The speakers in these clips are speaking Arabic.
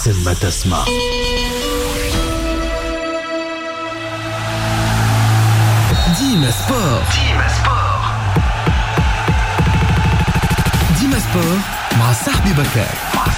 أحسن ما تسمع. ديما سبور. ديما سبور مع صاحبي بكار.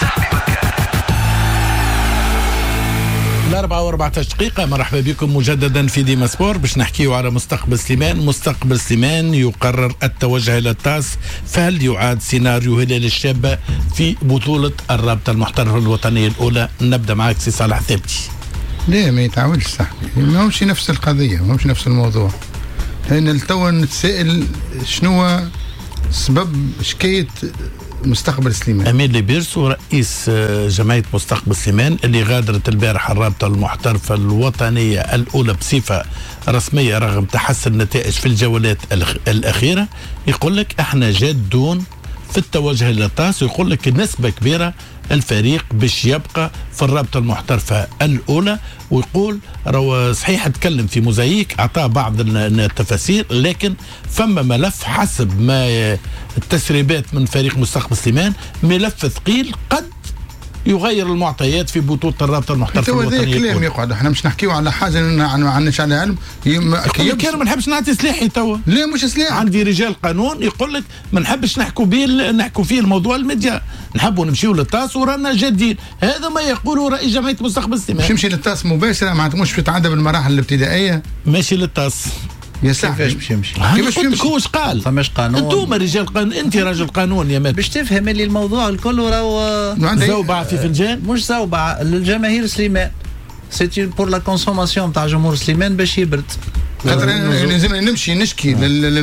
4:14 دقيقة. مرحبا بكم مجددا في ديما سبور باش نحكيو على مستقبل سليمان. مستقبل سليمان يقرر التوجه إلى الطاس، فهل يعاد سيناريو هلال الشابة في بطولة الرابطة المحترفة الوطنية الأولى؟ نبدأ معك سي صالح ثابتي. لا ما يتعاودش صاحبي، ما هوش نفس القضية، ما هوش نفس الموضوع. لأن تو نتسائل شنو سبب شكاية مستقبل سليمان. أمين لبيرسو رئيس جمعية مستقبل سليمان اللي غادرت البارح الرابطة المحترفة الوطنية الأولى بصفة رسمية رغم تحسن النتائج في الجولات الأخيرة، يقول لك احنا جادون في التوجه إلى الطاس، ويقول لك نسبة كبيرة الفريق باش يبقى في الرابطة المحترفة الأولى. ويقول رو صحيح اتكلم في موزايك أعطاه بعض التفاسير، لكن فما ملف حسب ما التسريبات من فريق مستقبل سليمان، ملف ثقيل قد يغير المعطيات في بطولة الرابطة المحترفة الوطنية. كلام يقعد، احنا مش نحكيو على حاجة عندناش على علم. كان ما نحبش نعطي سلاحي توا. لا مش سلاح، عندي رجال قانون يقول لك ما نحبش نحكوا فيه الموضوع الميديا، نحبوا نمشيو للطاس ورانا جادين. هذا ما يقوله رئيس جمعية مستقبل سليمان. يمشي للطاس مباشرة، ما عندكمش في تعدى بالمراحل الابتدائية. ماشي للطاس يا صاحبي. كيفاش باش يمشي؟ كيفاش يمشي؟ هو قال فماش قانون. انتم رجال قانون، انت راجل قانون يا مات باش تفهم اللي الموضوع الكل راهو زوبعة في فنجان. مش زوبعة للجماهير سليمان، سيتي بور لا كونسوماسيون تاع جمهور سليمان باش يبرد. خاطر لازم نمشي نشكي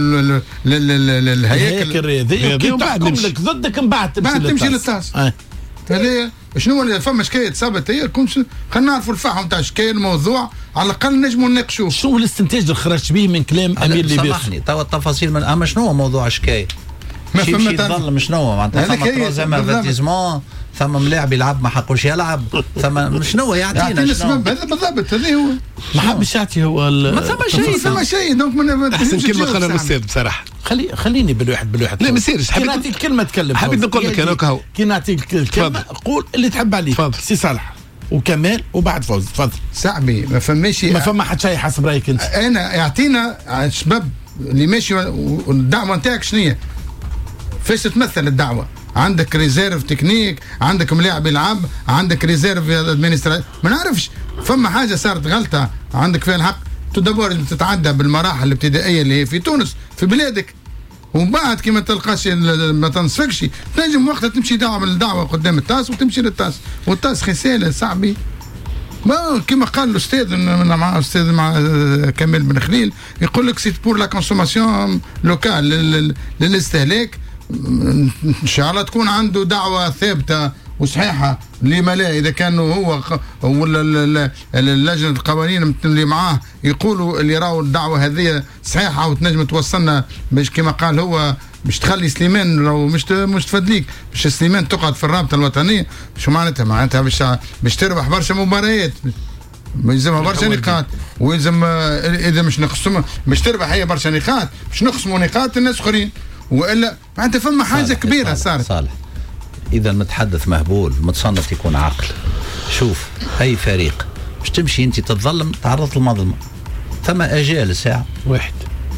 للهياكل الرياضية كي تحكم لك ضدك من بعد تمشي للطاس. هذه شنو اللي فما شكاية صابت هي خلينا نعرفوا الفحم تاع شكاية الموضوع، على الأقل نجموا نناقشوه. شنو الاستنتاج اللي خرجت به من كلام أمير ليبيرسو؟ سامحني توا التفاصيل من أما شنو موضوع شكاية؟ ما فما تظل شنو معناتها ثم تروزيام افيرتيزمون، ثم ملاعب يلعب ما حقوش يلعب، ثم شنو يعطينا السبب هذا بالضبط. هذا هو ما حبش يعطي هو ما ثم شيء دونك من احسن كلمه قالها الاستاذ بصراحه. خليني بالواحد لا ما يصيرش. كي نعطيك كلمه تكلم، حبيت نقول لك انا كهو كي نعطيك الكلمه قول اللي تحب عليه. سي صالح وكمال وبعد فوز. تفضل صاحبي. ما فماش ما فما حتى شيء حسب رايك انت. انا يعطينا الشباب اللي ماشي والدعوه نتاعك شنو فاش تمثل الدعوه؟ عندك ريزيرف تكنيك، عندك ملاعب يلعب، عندك ريزيرف ادمنستراتيف، ما نعرفش. فما حاجه صارت غلطه عندك فيها الحق تدبر تتعدى بالمراحل الابتدائيه اللي هي في تونس في بلادك، ومن بعد كي ما تلقاش ما تنصفكش تنجم وقتها تمشي دعوه من الدعوه قدام الطاس وتمشي للطاس، والطاس خساله صاحبي. ما كما قال الاستاذ مع استاذ مع كمال بن خليل، يقول لك سيت بور لا كونسوماسيون لوكال للاستهلاك. ان شاء الله تكون عنده دعوه ثابته وصحيحه، لما لا؟ اذا كانوا هو ولا اللجنه القوانين اللي معاه يقولوا اللي راهو الدعوه هذه صحيحه وتنجم توصلنا باش كما قال هو باش تخلي سليمان راهو مش تفدليك باش سليمان تقعد في الرابطه الوطنيه. شو معناتها باش تربح برشا مباريات، يلزمها برشا نقاط، ويلزم اذا مش نقسم باش تربح هي برشا نقاط باش نقسموا نقاط الناس اخرين، والا معناتها فما حاجه كبيره صارت. صالح اذا المتحدث مهبول متصنف يكون عاقل. شوف اي فريق باش تمشي انت تتظلم تعرض للمظلمه، ثم اجال ساعه واحد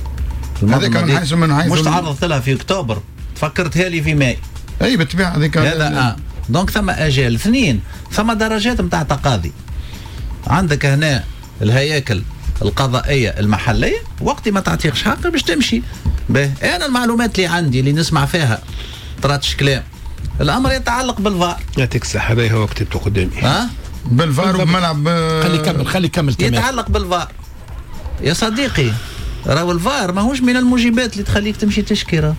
هذاك من حيث مش تعرضت لها في اكتوبر، فكرتها لي في ماي. اي بالطبيعه هذيك هذا دونك ثم اجال. اثنين ثم درجات نتاع تقاضي. عندك هنا الهياكل القضائيه المحليه وقت ما تعطيكش حق باش تمشي به. انا المعلومات اللي عندي اللي نسمع فيها طراتش كلام، الامر يتعلق بالفار. يعطيك الصحه هذا هو كتبته قدامي. بالفار وبملعب خلي كمل يتعلق بالفار يا صديقي. راهو الفار ماهوش من الموجبات اللي تخليك تمشي تشكي.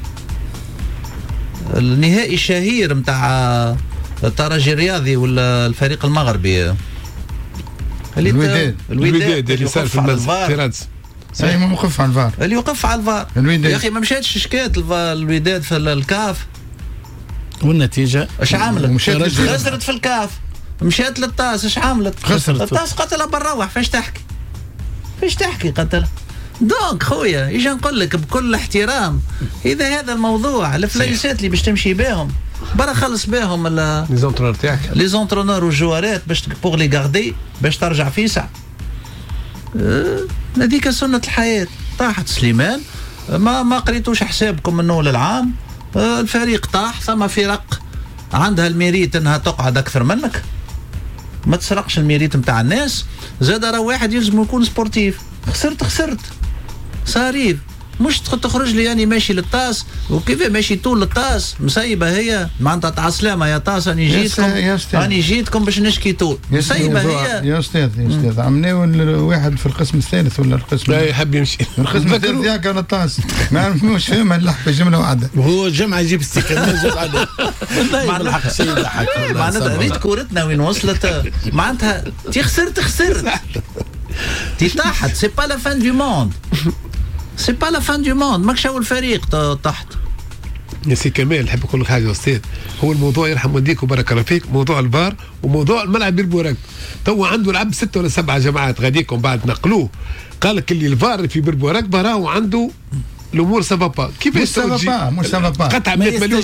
النهائي الشهير نتاع الترجي الرياضي ولا الفريق المغربي الوداد اللي صار في فرنسا صحيح موقف على الفار، اللي يوقف على الفار. يا اخي ما مشاتش شكاية الوداد في الكاف والنتيجه اش عملت؟ خسرت في الكاف، مشات للطاس اش عملت؟ خسرت الطاس قتلها بالروح. فاش تحكي قتلها. دونك خويا يجي نقول لك بكل احترام، اذا هذا الموضوع الفليسات اللي باش تمشي بهم برا خلص بهم لي زونترونور تاعك لي زونترونور والجوارات باش بوغ لي غاردي باش ترجع فيسع. هذيك سنة الحياة. طاحت سليمان ما قريتوش حسابكم من اول العام. الفريق طاح. ثم فرق عندها الميريت انها تقعد اكثر منك. ما تسرقش الميريت نتاع الناس. زاد راه واحد يلزم يكون سبورتيف. خسرت صاريف. مش تخرج لي يعني ماشي للطاس وكيف ماشي طول للطاس مسيبه هي معناتها تاع سلامه يا طاس راني جيتكم باش نشكي طول مسيبه هي. يا استاذ عملناو واحد في القسم الثالث ولا القسم لا يحب يمشي القسم الثالث ياك انا طاس ما مش فاهم اللحظه جمله واحده وهو جمعه يجيب استكمال جاب عليه ما الحق شيء يضحك معناتها ريت كورتنا وين وصلت معناتها تي خسرت تي طاحت سي با لا فان دو موند سي با لا فان دو موند ماكش اول فريق تحت. يا سي كمال نحب نقول لك حاجه استاذ هو الموضوع يرحم والديك وبارك الله فيك موضوع الفار وموضوع الملعب بربورق تو عنده لعب 6 ولا 7 جماعات غاديكم بعد نقلوه قال لك اللي الفار في بربورق راهو عنده الامور سافا كيفاش مش سافا قطع 100 مليون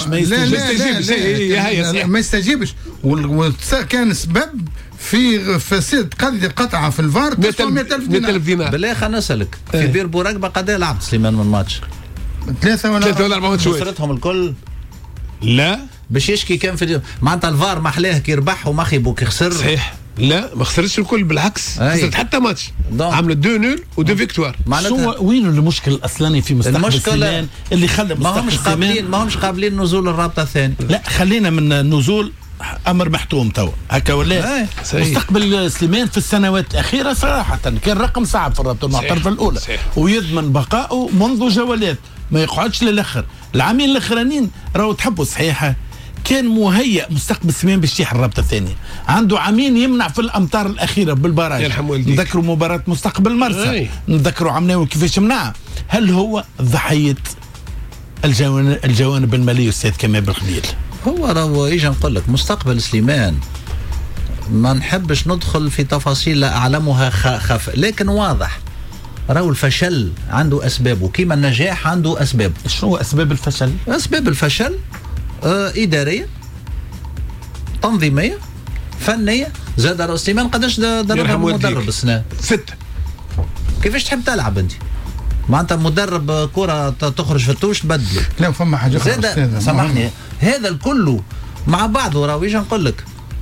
ما يستجيبش كان سبب في فساد قطعه في الفار 100,000 دينار. بالله خلينا نسالك في بير بوراقبه قد لعب سليمان من ماتش 3 ولا 4 ماتشات خسرتهم الكل. لا باش يشكي كان في معناتها الفار محلاه كي ربح وما خيبو كي خسر. صحيح. لا ما خسرتش الكل بالعكس خسرت حتى ماتش عملت 2 نول و2 فيكتوار. شو وين المشكل الاصلاني في مستقبل سليمان اللي خلى ما همش قابلين نزول الرابطه الثاني. لا خلينا من النزول امر محتوم توا هكا ولا مستقبل سليمان في السنوات الاخيره صراحه كان رقم صعب في الرابطه المعترفه الاولى ويضمن بقائه منذ جولات ما يقعدش للاخر. العامين الاخرانيين راهو تحبوا صحيحه كان مهيئ مستقبل سليمان باش يحيي الرابطه الثانيه. عنده عامين يمنع في الامتار الاخيره بالبراج. نذكروا مباراه مستقبل مرسى نذكروا عمناوي كيفاش منعها. هل هو ضحيه الجوانب الماليه استاذ كمال بالخليل؟ هو راهو ايش نقول لك مستقبل سليمان ما نحبش ندخل في تفاصيل لا اعلمها لكن واضح راهو الفشل عنده اسبابه كيما النجاح عنده اسباب. شنو اسباب الفشل؟ اسباب الفشل اداريه تنظيميه فنيه. زاد سليمان قداش درب مدرب السنه 6 كيفاش تحب تلعب انت؟ معناتها مدرب كرة تخرج في التوش تبدله. لا فما حاجه زاد سامحني هذا الكل مع بعضه راهو ايش نقول لك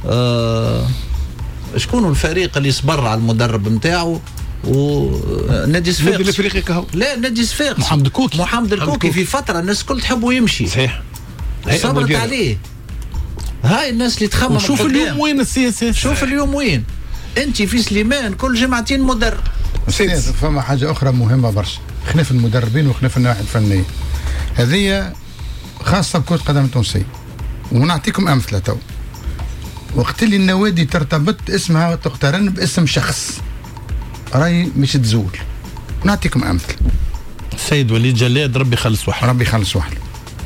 شكون الفريق اللي صبر على المدرب نتاعو ونادي صفاقس لا نادي صفاقس محمد الكوكي في فتره الناس الكل تحبه يمشي صحيح صبرت عليه. هاي الناس اللي تخمم شوف اليوم وين السياسه شوف اليوم وين انت في سليمان كل جمعتين مدرب. فما حاجه اخرى مهمه برشا خلاف المدربين وخلاف النواحي الفنيه هذه خاصه بكره قدم تونسيه ونعطيكم امثله تو وقت اللي النوادي ترتبط اسمها تقترن باسم شخص راي مش تزول. نعطيكم امثله السيد وليد جلاد ربي يخلص وحده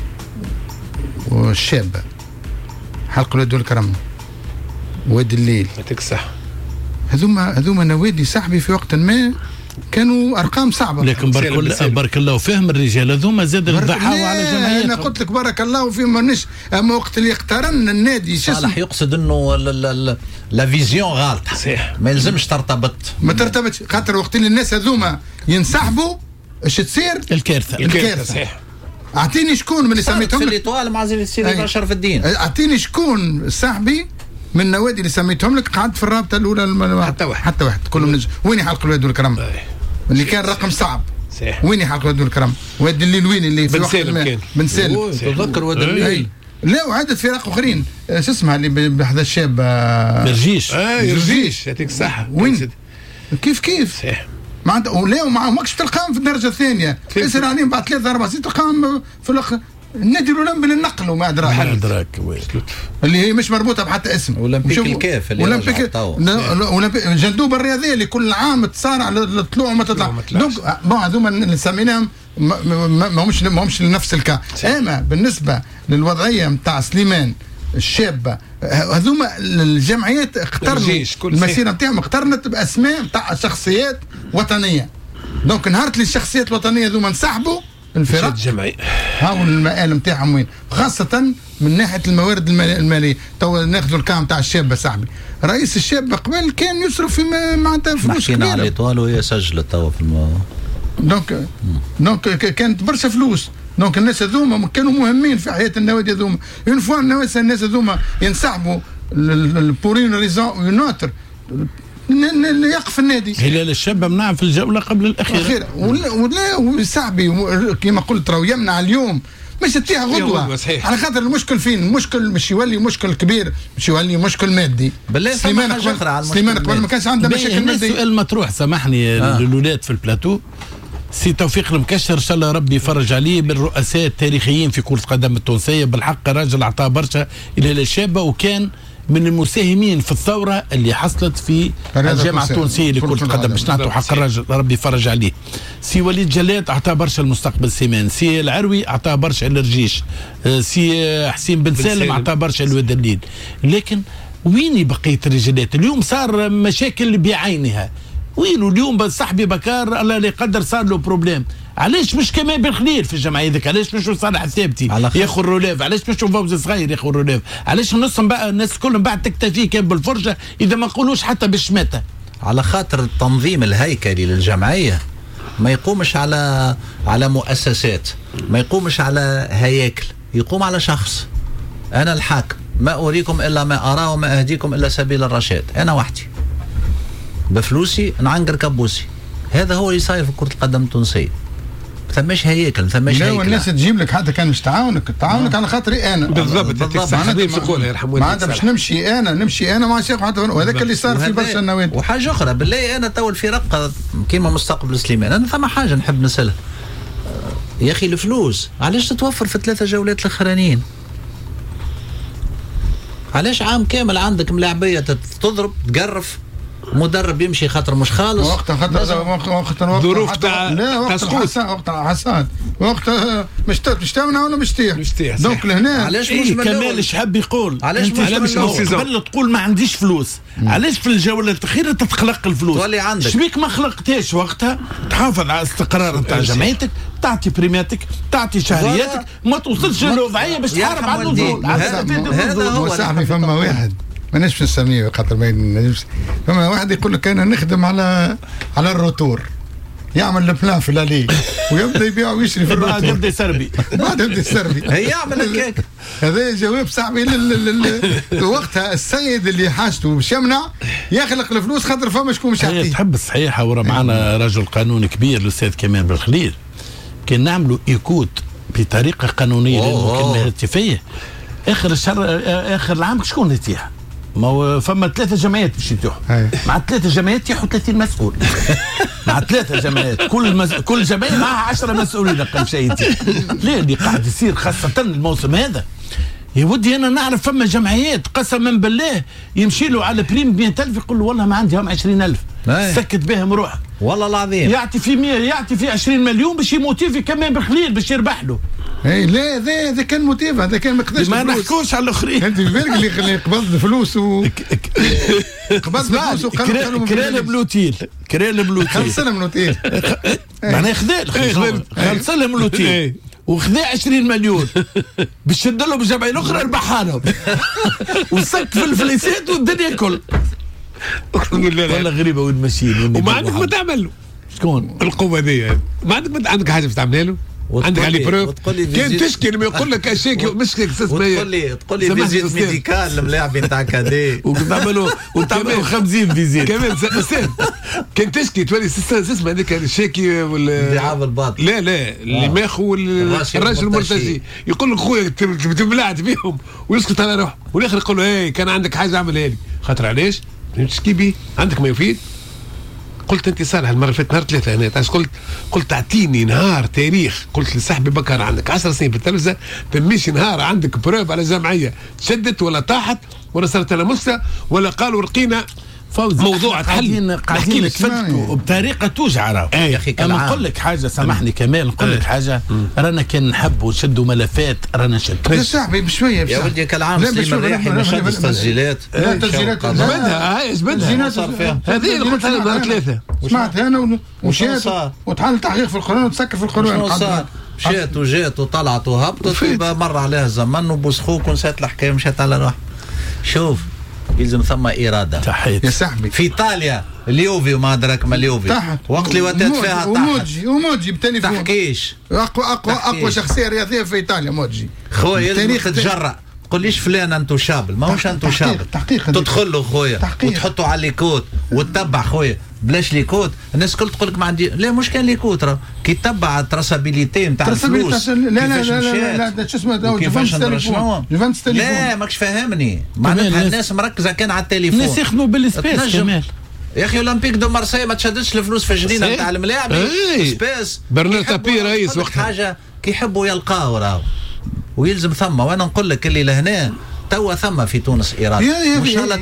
والشابه حلق الواد والكرم وادي الليل يعطيك الصحه هذوما نوادي صاحبي في وقت ما كانوا ارقام صعبه لكن بارك الله فيهم الرجال هذوما زاد ضحاوا على جمعيات. انا قلت لك بارك الله فيهم مانيش اما وقت اللي اقترن النادي صالح يقصد انه لا فيزيون غالطه صحيح ما يلزمش ما ترتبطش خاطر وقت اللي الناس هذوما ينسحبوا اش تصير الكارثه صحيح. اعطيني شكون من اللي سميتهم في الاطوال مع زين السيدي شرف الدين اعطيني شكون صاحبي من النوادي اللي سميتهم لك قعدت في الرابطه الاولى حتى واحد كلهم وين يحلق الواد والكرم اللي كان رقم صعب صحيح. وين يحلق الواد والكرم واد الليل وين اللي في وقت بن سالم تذكر واد الليل لا وعدة فرق اخرين شو اسمها اللي بحذا الشاب برجيش يعطيك الصحه وين كيف صحيح معناتها ولا ماكش تلقاهم في الدرجه الثانيه يصير عليهم بعد 3 4 6 تلقاهم في الاخر النادي الاولمبي للنقل وما ادراك اللي هي مش مربوطه بحتى اسم اولمبيك الكاف اولمبيك جندوب الرياضيه اللي كل عام تصارع للطلوع وما تطلع هذوما اللي سميناهم ما همش لنفس الكا. اما بالنسبه للوضعيه نتاع سليمان الشابه هذوما الجمعيات اقترنوا المسيره نتاعهم اقترنت باسماء نتاع شخصيات وطنيه. دونك نهارت لي الشخصيات الوطنيه هذوما انسحبوا الفرق الجمعي هاو المآل نتاعهم وين خاصة من ناحيه الموارد الماليه. تو ناخذوا الكام تاع الشابه صاحبي، رئيس الشابه قبل كان يصرف في معناتها فلوس كبيره. حكينا على الاطوال وهي سجلت توا في دونك كانت برشا فلوس. دونك الناس هذوما كانوا مهمين في حياه النوادي هذوما. اون فوا الناس هذوما ينسحبوا بورين ريزون اون اوتر يقف النادي. هلال الشابه منع في الجوله قبل الاخيره ولا صاحبي كما قلت راهو يمنع اليوم مش تتيها غدوه. على خاطر المشكل فين؟ المشكل مش يولي مشكل كبير، مش يولي مشكل مادي. بالله سليمان قبل ما كانش عنده مشاكل ماديه. سؤال مطروح سامحني للولاد في البلاتو. سي توفيق المكشر ان شاء الله ربي يفرج عليه، من الرؤساء التاريخيين في كرة القدم التونسية بالحق. راجل اعطاه برشا الى الشابة، وكان من المساهمين في الثورة اللي حصلت في الجامعة التونسية لكرة القدم، باش نعطوا حق الراجل ربي يفرج عليه. سي وليد جلاد اعطاه برشا المستقبل سيمان، سي العروي اعطاه برشا للرجيش، سي حسين بن سالم اعطاه برشا الواد الليل. لكن وين بقية الرجالات؟ اليوم صار مشاكل بعينها. وينو اليوم صاحبي بكار الله لا يقدر صار له بروبليم. علاش مش كمان بالخليل في الجمعيه ذيك؟ علاش مش صالح الثابتي ياخذ الروليف؟ علاش مش فوزي صغير ياخذ الروليف؟ علاش النص بقى الناس كلهم بعد تكتفي كان بالفرجه اذا ما نقولوش حتى بالشماته؟ على خاطر التنظيم الهيكلي للجمعيه ما يقومش على مؤسسات، ما يقومش على هياكل، يقوم على شخص. انا الحاكم، ما اريكم الا ما ارى وما اهديكم الا سبيل الرشاد. انا وحدي بفلوسي نعنقر كبوسي. هذا هو اللي صاير في كرة القدم التونسية. ثماش هيكل، ثماش هيكل. لا والناس تجيب لك حتى كان مش تعاونك على خاطري انا. بالضبط. معناتها باش نمشي انا مع شيخ حتى، وهذاك اللي صار في برشا النوادي. وحاجة أخرى بالله، أنا تو الفرق كيما مستقبل سليمان، أنا ثم حاجة نحب نسألها يا أخي، الفلوس علاش تتوفر في 3 جولات الأخرانيين؟ علاش عام كامل عندك ملاعبية تضرب تقرف، مدرب يمشي خاطر مش خالص، وقت ظروف تاع حساد، وقت مش تمنع ولا مش تيح. دونك لهنا علاش مش كمال ايش حاب يقول؟ علاش مش قبل تقول ما عنديش فلوس، علاش في الجوله الاخيره تتخلق الفلوس؟ تولي عندك شبيك ما خلقتهاش وقتها؟ تحافظ على الاستقرار نتاع جمعيتك، تعطي بريماتك، تعطي شهرياتك، ما توصلش للوضعيه باش تحارب على النزول. هذا هو صاحبي. فما واحد ما نجمش نسميه خاطر ما نجمش. فما واحد يقول لك انا نخدم على الروتور، يعمل البلان في لالي ويبدا يبيع ويشري في الروتور، بعد يبدا يسربي هي يعمل هكاك. هذا جواب صاحبي وقتها السيد اللي حاجته باش يمنع يخلق الفلوس خاطر فما شكون مش يعطيه. تحب الصحيحه. ورا معنا رجل قانون كبير الاستاذ كمال بالخليل، كان نعملوا ايكوت بطريقه قانونيه للمكالمه الهاتفيه. اخر الشهر اخر العام شكون يتيح؟ ما هو فما 3 جمعيات باش يتيحوا، مع 3 جمعيات يتيحوا 30 مسؤول. مع 3 جمعيات كل جمعيه معها 10 مسؤولين اقل شيء يتيح. ليه اللي قاعد يصير خاصه الموسم هذا؟ يا ودي انا نعرف فما جمعيات قسما بالله يمشي له على بريم 100,000 يقول له والله ما عندي هم 20,000 سكت بهم روحك والله العظيم. يعطي في 100 يعطي في 20 مليون باش يموتيفي كمان بخليل باش يربح له. اي لا هذا كان موتيف، هذا كان ما قدرش. ما نحكوش على الاخرين. انت في بالك اللي قبض فلوس قبض فلوس وقال كرال بلوتيل خلصنا بلوتيل معناها خلصنا بلوتيل وخذا 20 مليون باش يشد لهم الجمعيه الاخرى ربحها لهم وسك في الفليسات والدنيا كل. والله غريبه وين ماشيين. وما عندك ما تعمل له شكون القوه دي؟ ما عندك حاجه باش تعملها له؟ عندك علي بروف كان تشكي لما يقول لك اشياء مشكلك تقول لي فيزيت ميديكال الملاعب نتاع كادي وتعملوا 50 فيزيت كمان استاذ. كان تشكي تولي اسمه هذاك الشاكي دعاء الباطل. لا اللي ماخو الراجل المرتجي يقول لك خويا تبلعت بيهم ويسكت على روحه، والاخر يقول له كان عندك حاجه اعملها لي. خاطر علاش؟ تشكي بيه عندك ما يفيد. قلت انت صالح المره اللي فاتت نهار 3 هنا قلت اعطيني نهار تاريخ. قلت لصاحبي بكر عندك 10 سنين في التلفزه تمشي نهار عندك بروف على جمعيه تشدت ولا طاحت ولا صارت لها مسه ولا قالوا رقينا موضوع تحل. قاعدين نتفتكوا بطريقه توجع راهو. يا اخي انا نقول لك حاجه سامحني كمال نقول لك حاجه. رانا كان نحبوا نشدوا ملفات رانا نشد يا صاحبي بشويه يا ولدي كالعام سليم الريحي ما شدش تسجيلات. لا تسجيلات بدها هذه اللي قلت انا نهار 3 سمعت انا ومشيت وتحل تحقيق في القانون وتسكر في القانون. مشات وجات وطلعت وهبطت مر عليها الزمن وبوسخوك ونسيت الحكايه مشات على روحها. شوف يلزم ثم اراده. تحية يا صاحبي في ايطاليا اليوفي وما ادراك ما اليوفي تحت وقت اللي وتات فيها وموجي بالتليفون تحكيش اقوى شخصيه رياضيه في ايطاليا موجي خويا يلزم تتجرأ تقوليش فلان انتو شابل ماهوش انتو شابل تدخل له خويا وتحطه على ليكوت وتتبع خويا بلاش ليكوت. الناس الكل تقول لك ما عندي لا مش كان ليكوت راه كي تتبع التراسابيليتي نتاع الفلوس لا شو اسمه جوفنتوس لا ماكش فاهمني معناتها الناس مركزه كان على التليفون الناس يخدموا بالسبيس كمال يا اخي اولمبيك دو مارسي ما تشددش الفلوس في الجنينه نتاع الملاعب سبيس برنارد تابي رئيس وقتها حاجه كي يحبوا يلقاو راهو ويلزم ثم وانا نقول لك اللي لهنا توا ثم في تونس اراده ان شاء الله